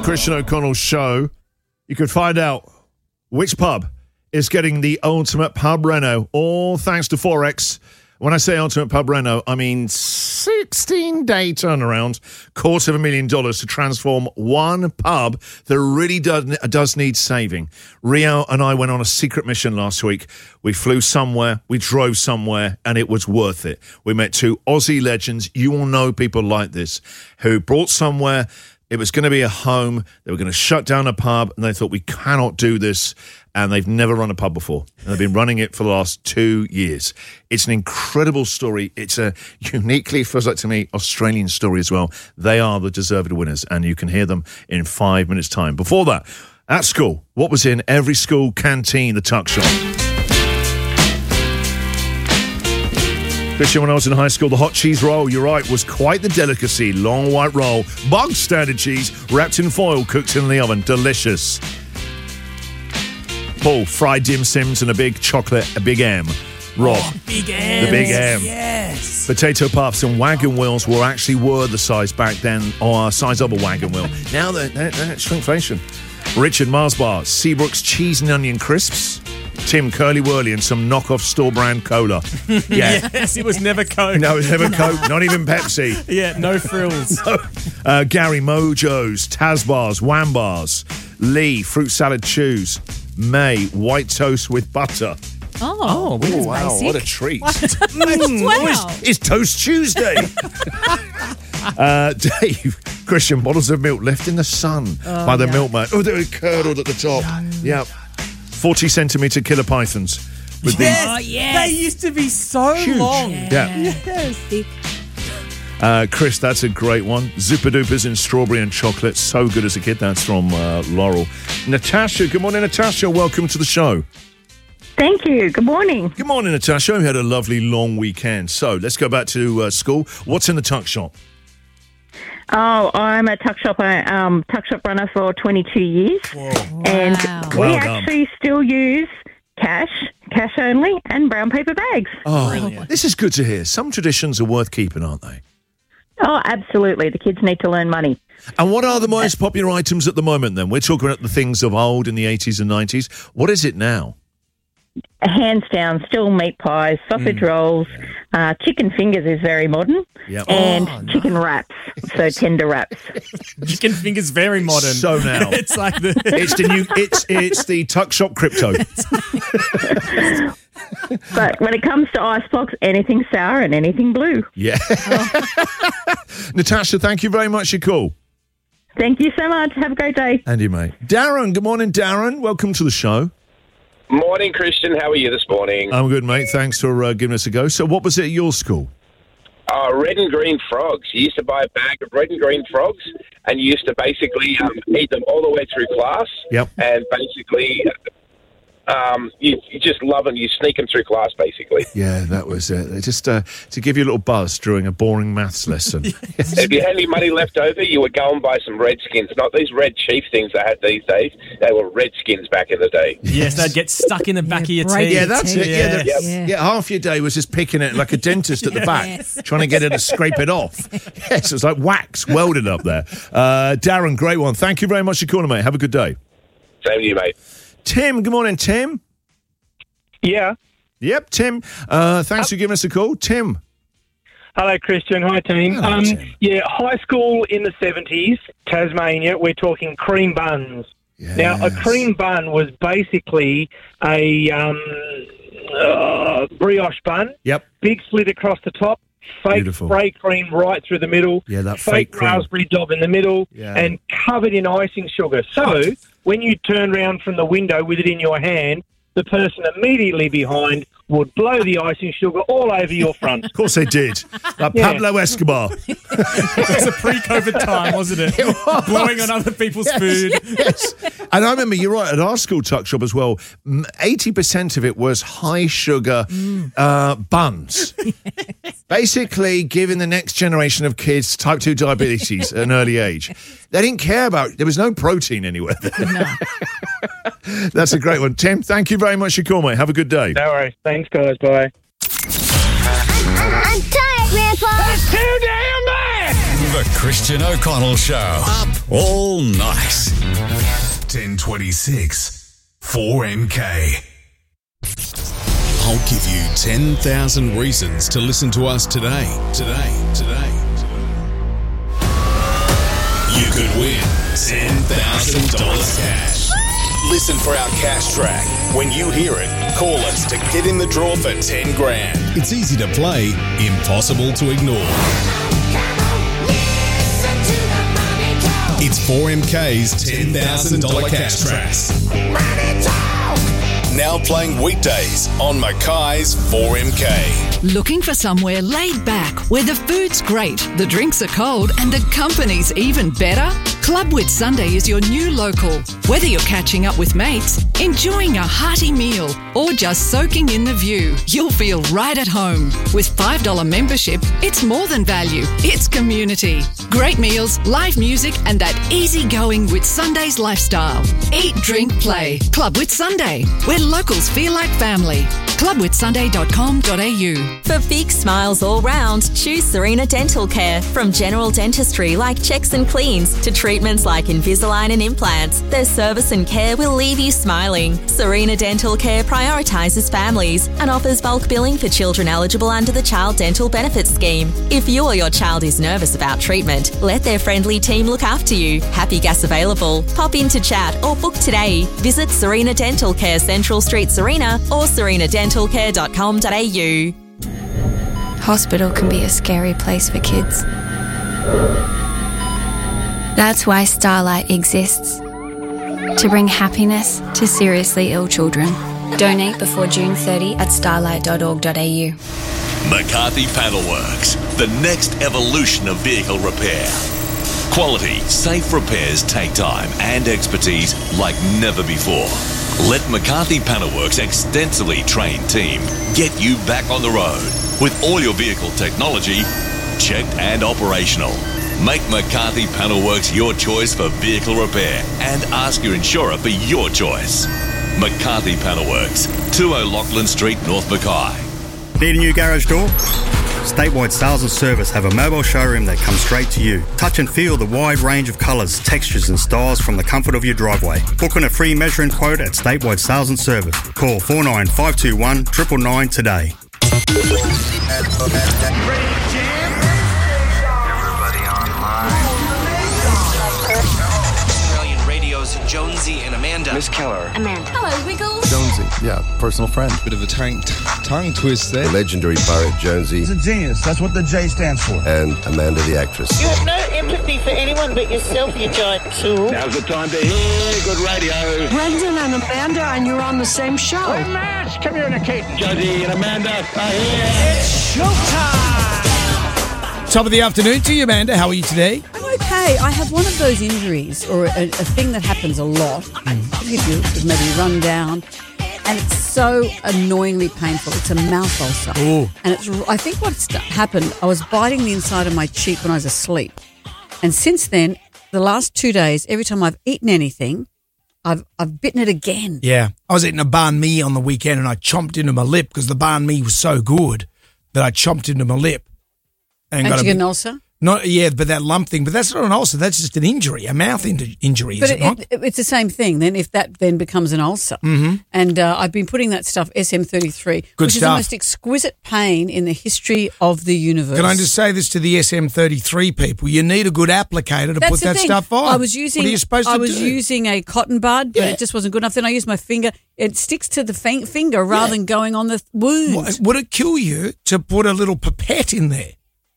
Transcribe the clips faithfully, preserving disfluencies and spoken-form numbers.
Christian O'Connell show, you can find out which pub is getting the ultimate pub reno, all thanks to Forex. When I say ultimate pub reno, I mean sixteen-day turnaround, quarter of a million dollars to transform one pub that really does, does need saving. Rio and I went on a secret mission last week. We flew somewhere, we drove somewhere, and it was worth it. We met two Aussie legends. You all know people like this, who brought somewhere. It was going to be a home. They were going to shut down a pub, and they thought, we cannot do this. And they've never run a pub before. And they've been running it for the last two years. It's an incredible story. It's a uniquely, feels like to me, Australian story as well. They are the deserved winners, and you can hear them in five minutes' time. Before that, at school, what was in every school canteen, the tuck shop? Christian, when I was in high school, the hot cheese roll, you're right, was quite the delicacy. Long white roll, bog standard cheese, wrapped in foil, cooked in the oven. Delicious. Paul, fried dim sims and a big chocolate, a big M. Rob, oh, big M. The big M. Yes. Potato puffs and wagon wheels were actually were the size back then, or size of a wagon wheel. Now they're, they're, they're shrinkflation. Richard Mars Bar, Seabrook's cheese and onion crisps. Tim, Curly Whirly and some knockoff store brand cola. Yeah. Yes, it was never Coke. No, it was never Coke, not even Pepsi. Yeah, no frills. No. Uh, Gary Mojo's, Taz Bars, Wham Bars. Lee, Fruit Salad Chews. May, white toast with butter. Oh, oh wow, basic. what a treat. What? mm, wow. Oh, it's, it's Toast Tuesday. uh, Dave, Christian, bottles of milk left in the sun oh, by the yeah. milkman. Oh, they were curdled at the top. Yeah. forty centimetre killer pythons. With yes, the, oh, yes, they used to be so huge. long. Yeah. yeah. Yes. Uh, Chris, that's a great one. Zipper Doopers in strawberry and chocolate. So good as a kid. That's from uh, Laurel. Natasha, good morning, Natasha. Welcome to the show. Thank you. Good morning. Good morning, Natasha. We had a lovely long weekend. So let's go back to uh, school. What's in the tuck shop? Oh, I'm a tuck shop, uh, um, tuck shop runner for twenty-two years. Whoa. And wow. we well actually still use cash, cash only, and brown paper bags. Oh, Brilliant. This is good to hear. Some traditions are worth keeping, aren't they? Oh, absolutely. The kids need to learn money. And what are the most popular items at the moment, then? We're talking about the things of old in the eighties and nineties. What is it now? Hands down, still meat pies, sausage mm. rolls, uh, chicken fingers is very modern, yep. and oh, chicken nice. wraps, so tender wraps. Chicken fingers very modern. So now it's like the it's the new it's it's the tuck shop crypto. But when it comes to icebox, anything sour and anything blue. Yeah. Oh. Natasha, thank you very much. You're cool. Thank you so much. Have a great day. And you, mate. Darren, good morning, Darren. Welcome to the show. Morning, Christian. How are you this morning? I'm good, mate. Thanks for uh, giving us a go. So what was it at your school? Uh, red and green frogs. You used to buy a bag of red and green frogs, and you used to basically um, eat them all the way through class. Yep. And basically, um, you, you just love them. You sneak them through class, basically. Yeah, that was it. Just uh, to give you a little buzz during a boring maths lesson. Yes. If you had any money left over, you would go and buy some Redskins. Not these red chief things they had these days. They were Redskins back in the day. Yes, they'd get stuck in the back yeah, of your teeth. Yeah, that's it. Yeah, yes. the, yeah. yeah, half your day was just picking it like a dentist at the back, yes. trying to get it to scrape it off. Yes, it was like wax welded up there. Uh, Darren, great one. Thank you very much for calling, mate. Have a good day. Same to you, mate. Tim, good morning, Tim. Yeah. Yep, Tim. Uh, thanks for giving us a call. Tim. Hello, Christian. Hi, team. Hello, um, Tim. Yeah, high school in the seventies, Tasmania, we're talking cream buns. Yes. Now, a cream bun was basically a um, uh, brioche bun. Yep. Big slit across the top, fake Beautiful. spray cream right through the middle. Yeah, that fake cream. raspberry dob in the middle, Yeah. and covered in icing sugar. So, when you turn round from the window with it in your hand, the person immediately behind would blow the icing sugar all over your front. Of course they did. Like Yeah. Pablo Escobar. It was a pre-COVID time, wasn't it? It was. Blowing on other people's Yes, food. Yes. And I remember, you're right, at our school tuck shop as well, m- eighty percent of it was high sugar uh, buns. Basically giving the next generation of kids type two diabetes at an early age. They didn't care about, there was no protein anywhere there. No. That's a great one. Tim, thank you very much for your call, mate. Have a good day. No worries. Thanks, guys. Bye. I'm tired, Grandpa. That's too damn bad. The Christian O'Connell Show. Up all night. ten twenty-six four M K. I'll give you ten thousand reasons to listen to us today. Today, today. You could win ten thousand dollars cash. Listen for our cash track. When you hear it, call us to get in the draw for ten grand. It's easy to play, impossible to ignore. It's four M K's ten thousand dollars cash tracks. Now playing weekdays on Mackay's four M K. Looking for somewhere laid back where the food's great, the drinks are cold, and the company's even better? Club Whitsunday is your new local. Whether you're catching up with mates, enjoying a hearty meal, or just soaking in the view, you'll feel right at home. With five dollars membership, it's more than value, it's community. Great meals, live music, and that easygoing Whitsunday's lifestyle. Eat, drink, play. Club Whitsunday, where locals feel like family. club whitsunday dot com dot a u. For big smiles all round, choose Serena Dental Care. From general dentistry like checks and cleans to treatments like Invisalign and implants, their service and care will leave you smiling. Serena Dental Care prioritises families and offers bulk billing for children eligible under the Child Dental Benefits Scheme. If you or your child is nervous about treatment, let their friendly team look after you. Happy gas available. Pop in to chat or book today. Visit Serena Dental Care, Central Street, Serena, or serena dental care dot com dot a u. Hospital can be a scary place for kids. That's why Starlight exists. To bring happiness to seriously ill children. Donate before June thirtieth at starlight dot org dot a u. McCarthy Panel Works, the next evolution of vehicle repair. Quality, safe repairs take time and expertise like never before. Let McCarthy Panelworks' extensively trained team get you back on the road with all your vehicle technology checked and operational. Make McCarthy Panelworks your choice for vehicle repair and ask your insurer for your choice. McCarthy Panelworks, two O'Loughlin Street, North Mackay. Need a new garage door? Statewide Sales and Service have a mobile showroom that comes straight to you. Touch and feel the wide range of colours, textures and styles from the comfort of your driveway. Book on a free measuring quote at Statewide Sales and Service. Call four nine five two one nine nine nine today. Jonesy and Amanda. Miss Keller. Amanda. Hello, Wiggles. Jonesy, yeah, personal friend. Bit of a tongue, t- tongue twist there. The legendary pirate Jonesy. He's a genius. That's what the J stands for. And Amanda, the actress. You have no empathy for anyone but yourself, you giant tool. Now's the time to hear good radio. Brendan and Amanda, and you're on the same show. We're mass communicating. Jonesy and Amanda are here. It's showtime. Top of the afternoon to you, Amanda. How are you today? I'm okay. I have one of those injuries, or a, a thing that happens a lot. Mm. If you maybe run down, and it's so annoyingly painful. It's a mouth ulcer. Ooh. And it's. I think what's happened, I was biting the inside of my cheek when I was asleep. And since then, the last two days, every time I've eaten anything, I've I've bitten it again. Yeah. I was eating a banh mi on the weekend and I chomped into my lip because the banh mi was so good that I chomped into my lip. And, and got you a get bit, an ulcer? Not, yeah, but that lump thing. But that's not an ulcer. That's just an injury, a mouth in- injury, but is it, it not? It, it's the same thing then if that then becomes an ulcer. Mm-hmm. And uh, I've been putting that stuff, S M thirty-three, Good which stuff. is the most exquisite pain in the history of the universe. Can I just say this to the S M thirty-three people? You need a good applicator to That's put the that thing. stuff on. I was using, what are you supposed I to was do? using a cotton bud, but Yeah. it just wasn't good enough. Then I used my finger. It sticks to the fing- finger rather Yeah. than going on the wound. What- Would it kill you to put a little pipette in there?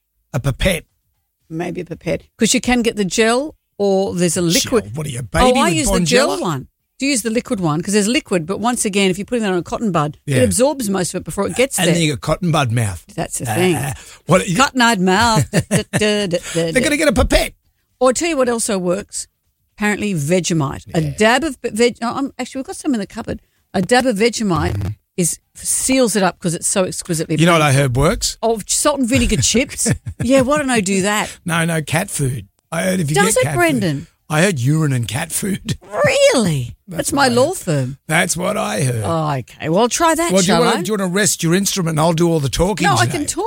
A pipette. Maybe a pipette. Because you can get the gel or there's a liquid. Gel. What are you, baby Oh, I with use the Bonjela? gel one. Do you use the liquid one? Because there's liquid, but once again, if you're putting that on a cotton bud, Yeah. it absorbs most of it before it gets And there. then you got cotton bud mouth. That's the thing. Uh, what, you, Cotton-eyed mouth. They're they're going to get a pipette. Or I'll tell you what also works. Apparently Vegemite. Yeah. A dab of veg. Oh, I'm, actually, we've got some in the cupboard. A dab of Vegemite Mm-hmm. is seals it up because it's so exquisitely. You know what I painful. heard works? Oh, salt and vinegar chips. Yeah, why don't I do that? No, no, cat food. I heard if you Does get it, cat Brendan? food. I heard urine and cat food. Really? That's, That's my what I law heard. firm. That's what I heard. Oh, okay. Well, I'll try that, well, do you, shall want I? to, do you want to rest your instrument and I'll do all the talking No, I today? can talk.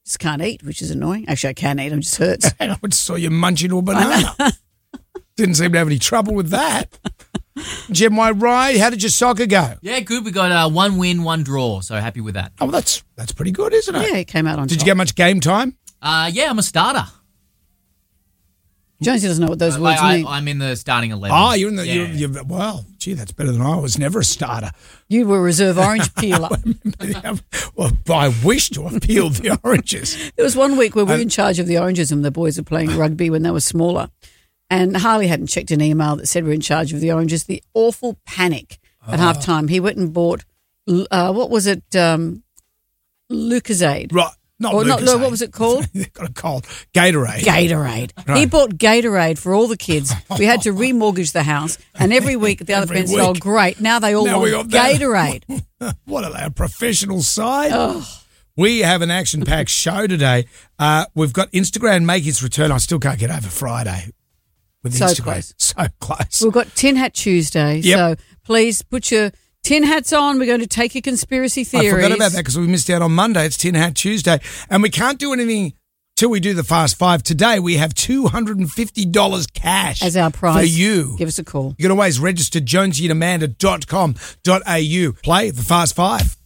Just can't eat, which is annoying. Actually, I can eat. I'm just hurts. And I just saw you munching to a banana. Didn't seem to have any trouble with that. Jim White Rye, how did your soccer go? Yeah, good. We got uh, one win, one draw. So happy with that. Oh, that's that's pretty good, isn't it? Yeah, it came out on Did top. you get much game time? Uh, yeah, I'm a starter. Jonesy doesn't know what those Uh, words I, mean. I, I'm in the starting eleven. Oh, you're in the. Yeah. You're, you're, well, gee, that's better than I was. Never a starter. You were reserve orange peeler. Well, I wish to have peeled the oranges. There was one week where we were in charge of the oranges and the boys were playing rugby when they were smaller. And Harley hadn't checked an email that said we're in charge of the oranges. The awful panic at Oh. half time. He went and bought, uh, what was it, um, Lucozade. Right. Not or not, Lucozade. what was it called? Got a cold. Gatorade. Gatorade. Right. He bought Gatorade for all the kids. We had to remortgage the house. And every week the other Every parents said, oh, week. great. Now they all Now we want got that. Gatorade. What are they, a professional side? We have an action-packed show today. Uh, we've got Instagram make its return. I still can't get over Friday with So Instagram. close. So close. We've got Tin Hat Tuesday. Yep. So please put your tin hats on. We're going to take your conspiracy theories. I forgot about that because we missed out on Monday. It's Tin Hat Tuesday. And we can't do anything till we do the Fast Five. Today we have two hundred fifty dollars cash As our prize. for you. Give us a call. You can always register jonesy and amanda dot com dot a u. Play the Fast Five.